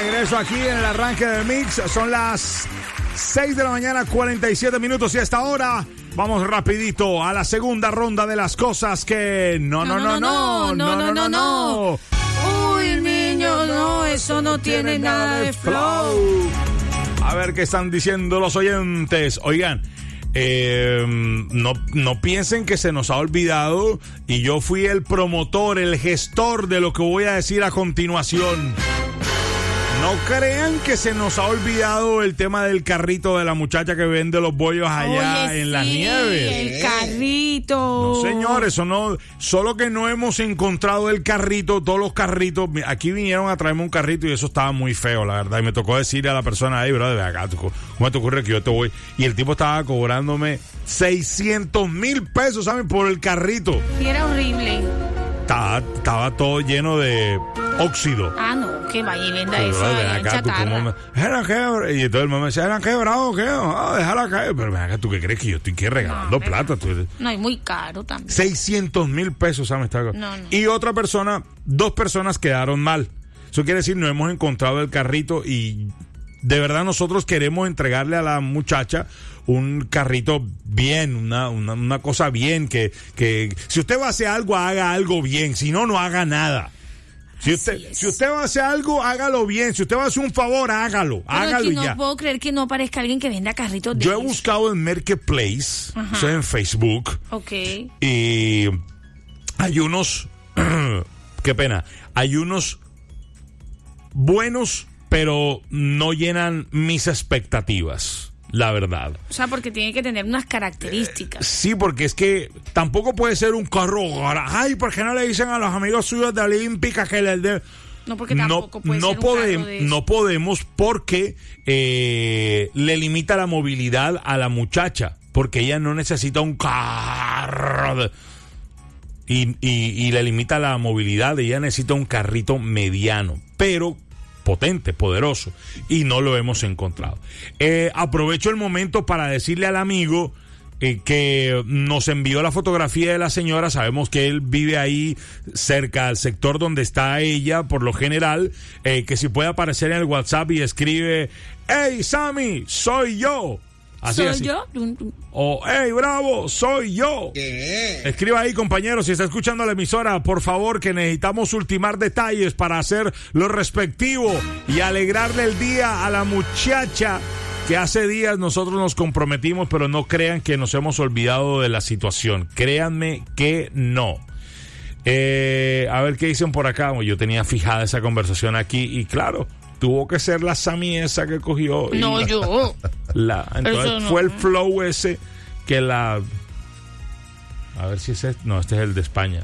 regreso aquí en el arranque del Mix. Son las 6 de la mañana, 47 minutos. Y a esta hora vamos rapidito a la segunda ronda de las cosas que... No. Uy, niño, no, eso no tiene nada de flow. A ver qué están diciendo los oyentes. Oigan, no piensen que se nos ha olvidado y yo fui el promotor, el gestor de lo que voy a decir a continuación. No crean que se nos ha olvidado el tema del carrito de la muchacha que vende los bollos allá en las nieves. El carrito. No, señor, eso no. Solo que no hemos encontrado el carrito, todos los carritos. Aquí vinieron a traerme un carrito y eso estaba muy feo, la verdad. Y me tocó decirle a la persona ahí, bro, de acá, ¿cómo te ocurre que yo te voy? Y el tipo estaba cobrándome 600,000 pesos, ¿saben? Por el carrito. Y era horrible. Estaba todo lleno de óxido. Ah, no, que vaya y venda eso en chatarra. Y todo el mundo me decía, ¿eran quebrados o qué? Déjala caer. Pero ven acá, ¿tú qué crees que yo estoy regalando plata? No, es muy caro también. 600,000 pesos, ¿sabes? No. Y otra persona, 2 personas quedaron mal. Eso quiere decir, no hemos encontrado el carrito y de verdad nosotros queremos entregarle a la muchacha un carrito bien, una cosa bien, que si usted va a hacer algo, haga algo bien, si no, no haga nada. Si usted va a hacer algo, hágalo bien. Si usted va a hacer un favor, hágalo. Hágalo no ya. puedo creer que no aparezca alguien que venda carritos de Yo he buscado en Marketplace, o sea, en Facebook. Ok. Y hay unos, qué pena, hay unos buenos, pero no llenan mis expectativas. La verdad. O sea, porque tiene que tener unas características. Sí, porque es que tampoco puede ser un carro. Ay, ¿por qué no le dicen a los amigos suyos de Olímpica que les dé? No, porque tampoco puede ser un carro de eso. No podemos porque le limita la movilidad a la muchacha. Porque ella no necesita un carro. Y le limita la movilidad. Ella necesita un carrito mediano. Pero potente, poderoso, y no lo hemos encontrado. Aprovecho el momento para decirle al amigo que nos envió la fotografía de la señora. Sabemos que él vive ahí cerca al sector donde está ella, por lo general, que si puede aparecer en el WhatsApp y escribe: "Hey Sammy, soy yo". ¿Soy yo? O, hey, bravo, soy yo. ¿Qué? Escriba ahí, compañero, si está escuchando la emisora, por favor, que necesitamos ultimar detalles para hacer lo respectivo y alegrarle el día a la muchacha que hace días nosotros nos comprometimos, pero no crean que nos hemos olvidado de la situación. Créanme que no. A ver qué dicen por acá. Yo tenía fijada esa conversación aquí y claro, tuvo que ser la Sammy esa que cogió. No, yo. Entonces fue el flow ese que la... A ver si es este. No, este es el de España.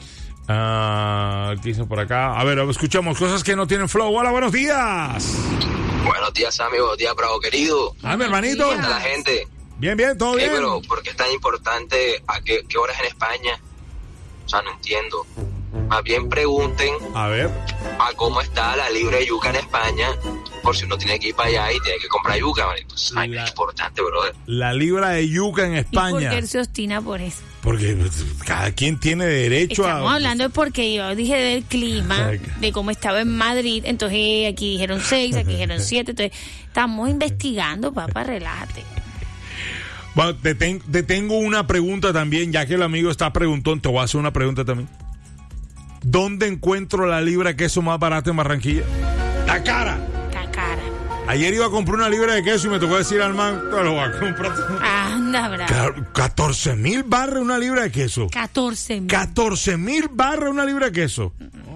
¿Qué dicen por acá? A ver, escuchamos cosas que no tienen flow. Hola, buenos días. Buenos días, Sammy. Buenos días, Bravo, querido. Mi hermanito. ¿Qué tal la gente? Bien, todo bien. Pero ¿por qué es tan importante a qué horas en España? O sea, no entiendo. Más bien pregunten a ver a cómo está la libra de yuca en España, por si uno tiene que ir para allá y tiene que comprar yuca, manito. Es importante, brother. La libra de yuca en España. ¿Y por qué él se obstina por eso? Porque cada quien tiene derecho Estamos hablando porque yo dije del clima, de cómo estaba en Madrid, entonces aquí dijeron 6, aquí dijeron 7, entonces estamos investigando, papá, relájate. Bueno, te tengo una pregunta también, ya que el amigo está preguntón, te voy a hacer una pregunta también. ¿Dónde encuentro la libra de queso más barata en Barranquilla? ¡La cara! Ayer iba a comprar una libra de queso y me tocó decir al man, te lo voy a comprar. Anda, bravo. 14,000 barras una libra de queso. 14,000. 14,000 barras una libra de queso.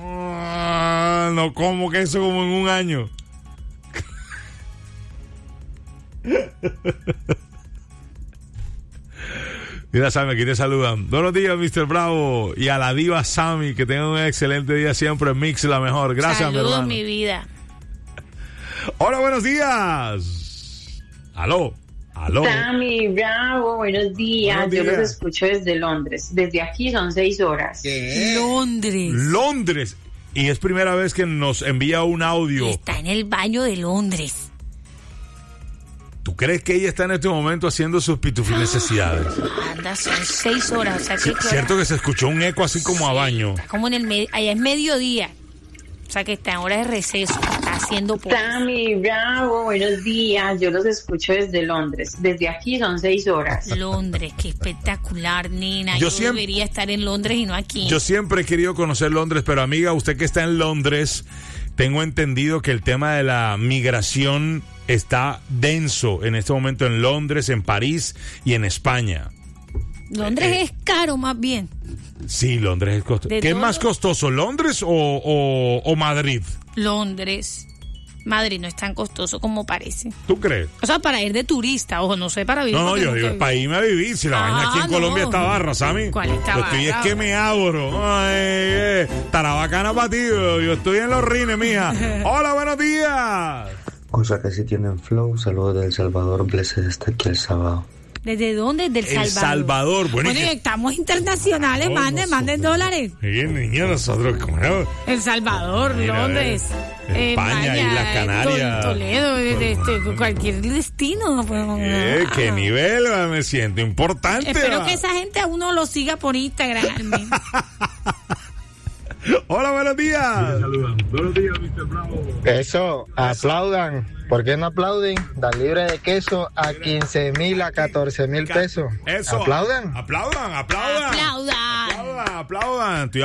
No como queso como en un año. Mira, Sammy, aquí te saludan. Buenos días, Mr. Bravo. Y a la diva Sammy, que tengan un excelente día siempre. Mix la mejor. Gracias, mi hermano. Saludos, mi vida. Hola, buenos días. Aló. Sammy, Bravo, buenos días. Yo los escucho desde Londres. Desde aquí son 6 horas. ¿Qué? Londres. Y es primera vez que nos envía un audio. Está en el baño de Londres. ¿Tú crees que ella está en este momento haciendo sus pitufis necesidades? Anda, son 6 horas. O sea, ¿Cierto que se escuchó un eco así como a baño? Está como en allá es mediodía. O sea que está en hora de receso, está haciendo polvo. Sammy, bravo, buenos días. Yo los escucho desde Londres. Desde aquí son 6 horas. Londres, qué espectacular, nena. Yo debería estar en Londres y no aquí. Yo siempre he querido conocer Londres, pero amiga, usted que está en Londres, tengo entendido que el tema de la migración está denso en este momento en Londres, en París y en España. Londres es caro más bien. Sí, Londres es costoso. ¿Qué es más costoso, Londres o Madrid? Londres. Madrid no es tan costoso como parece. ¿Tú crees? O sea, para ir de turista, ojo, no sé, para vivir. No, yo digo, para irme a vivir. Si la vaina aquí en Colombia está barra, ¿Sammy? ¿Cuál está barra? Yo estoy es que me abro. Tarabacana para ti. Yo estoy en los rines, mija. Hola, buenos días. Cosa que sí tienen flow. Saludos de El Salvador. Blessed está aquí el sábado. ¿Desde dónde? Del Salvador. El Salvador. Bueno, estamos internacionales, manden dólares. Bien, niña, nosotros, ¿cómo no? El Salvador, mira, Londres, España, Islas Canarias, Toledo, cualquier destino. ¿Qué nivel? Me siento importante. Espero que esa gente a uno lo siga por Instagram. Hola, buenos días. Buenos días, Mr. Bravo. Eso, aplaudan. ¿Por qué no aplauden? La libra de queso a 15,000 a 14,000 pesos. Eso. ¿Aplaudan? Aplaudan. Estoy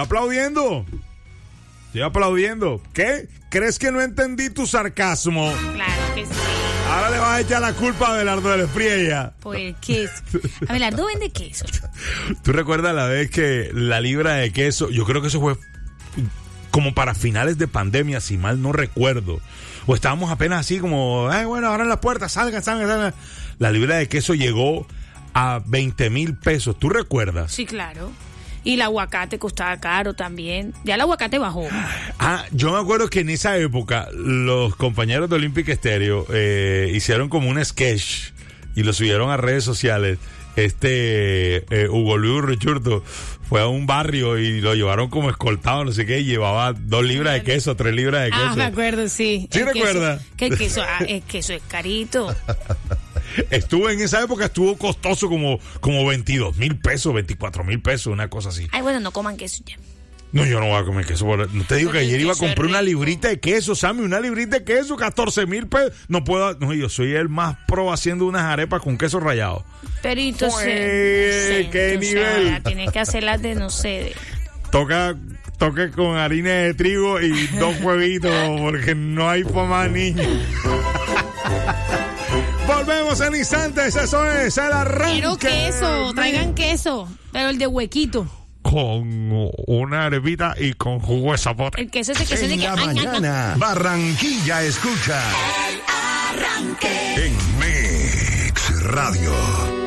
aplaudiendo. ¿Qué? ¿Crees que no entendí tu sarcasmo? Claro que sí. Ahora le vas a echar la culpa a Abelardo del Espriella. Por el queso. Abelardo vende queso. ¿Tú recuerdas la vez que la libra de queso, yo creo que eso fue como para finales de pandemia, si mal no recuerdo, o estábamos apenas así como, bueno, abran las puertas, salgan. La libra de queso llegó a 20,000 pesos, ¿tú recuerdas? Sí, claro. Y el aguacate costaba caro también. Ya el aguacate bajó. Yo me acuerdo que en esa época los compañeros de Olympic Stereo hicieron como un sketch y lo subieron a redes sociales. Hugo Luis Richurdo fue a un barrio y lo llevaron como escoltado, no sé qué, y llevaba 2 libras de queso, 3 libras de queso. Me acuerdo, sí. ¿Sí recuerdas? Que el queso es carito. En esa época estuvo costoso como 22,000 pesos, 24,000 pesos, una cosa así. Bueno, no coman queso ya. No, yo no voy a comer queso. No te digo que ayer iba a comprar una librita de queso, Sammy, una librita de queso, 14,000 pesos. No puedo, yo soy el más pro haciendo unas arepas con queso rallado. Pero entonces, ¿qué nivel? Tienes que hacerlas de, no sé. Toque con harina de trigo y 2 huevitos, porque no hay para más niños. Volvemos en instantes, eso es el arranque. Quiero queso, traigan queso, pero el de huequito. Con una arepita y con jugo de zapote. El queso ese queso en la mañana, Barranquilla escucha El Arranque en Mix Radio.